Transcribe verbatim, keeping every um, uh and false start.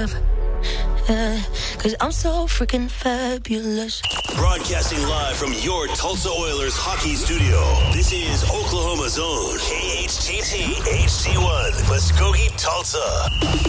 love. Yeah, cause I'm so freaking fabulous. Broadcasting live from your Tulsa Oilers hockey studio. This is Oklahoma's own K H T T H D one, Muskogee, Tulsa.